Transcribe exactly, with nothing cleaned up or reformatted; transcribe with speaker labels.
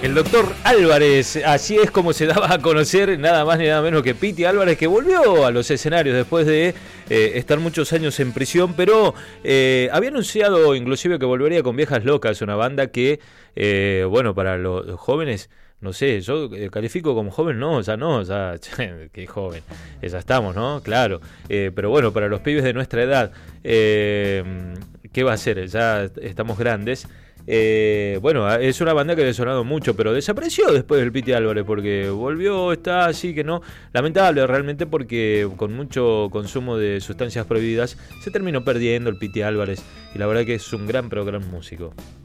Speaker 1: El doctor Álvarez, así es como se daba a conocer nada más ni nada menos que Piti Álvarez, que volvió a los escenarios después de eh, estar muchos años en prisión, pero eh, había anunciado inclusive que volvería con Viejas Locas, una banda que, eh, bueno, para los jóvenes, no sé, yo califico como joven, no, ya no, ya, qué joven, ya estamos, ¿no? Claro, eh, pero bueno, para los pibes de nuestra edad, eh, ¿qué va a ser? Ya estamos grandes. Eh, bueno, es una banda que había sonado mucho, pero desapareció después del Piti Álvarez porque volvió, está así que no, lamentable realmente, porque con mucho consumo de sustancias prohibidas se terminó perdiendo el Piti Álvarez, y la verdad que es un gran, pero gran músico.